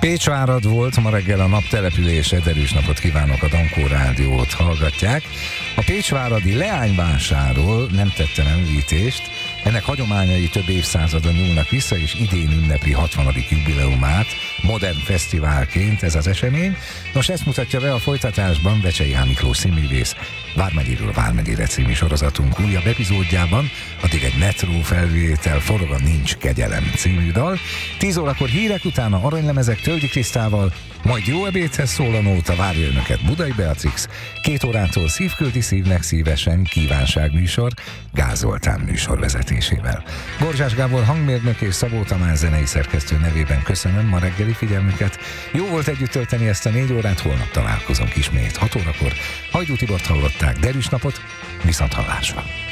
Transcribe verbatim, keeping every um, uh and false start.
Pécsvárad volt ma reggel a naptelepülése, derűs napot kívánok, a Dankó Rádiót hallgatják. A pécsváradi leányvásáról nem tettem említést, ennek hagyományai több évszázada nyúlnak vissza, és idén ünnepli hatvanadik jubileumát, modern fesztiválként ez az esemény. Nos, ezt mutatja be a folytatásban Vecsei H. Miklós színművész Vármegyéről Vármegyére című sorozatunk újabb epizódjában, addig egy metró felvétel, forog a Nincs kegyelem című dal. tíz órakor hírek, utána aranylemezek Tölgyi Krisztával, majd jó ebédhez szól a nóta, várja önöket Budai Beatrix, két órától Szívküldi Szívnek szívesen kívánságműsor, Gáz Zoltán műsor vezetésével. Borzsás Gábor hangmérnök és Szabó Tamás zenei szerkesztő nevében köszönöm ma reggeli figyelmüket. Jó volt együtt tölteni ezt a négy órát, holnap találkozunk ismét hat órakor. Hajdú Tibort hallották, derűs napot, viszont hallásra.